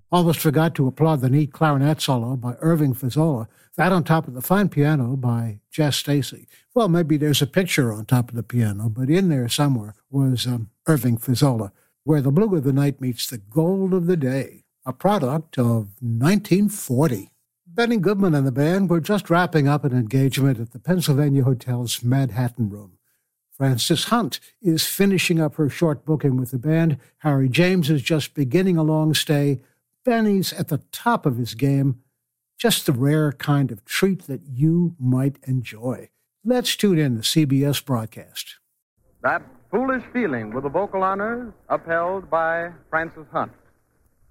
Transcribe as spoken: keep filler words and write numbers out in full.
Almost forgot to applaud the neat clarinet solo by Irving Fazzola, that on top of the fine piano by Jess Stacy. Well, maybe there's a picture on top of the piano, but in there somewhere was um, Irving Fazzola, where the blue of the night meets the gold of the day, a product of nineteen forty. Benny Goodman and the band were just wrapping up an engagement at the Pennsylvania Hotel's Manhattan Room. Frances Hunt is finishing up her short booking with the band. Harry James is just beginning a long stay. Benny's at the top of his game. Just the rare kind of treat that you might enjoy. Let's tune in to C B S broadcast. That Foolish Feeling with the vocal honors upheld by Frances Hunt.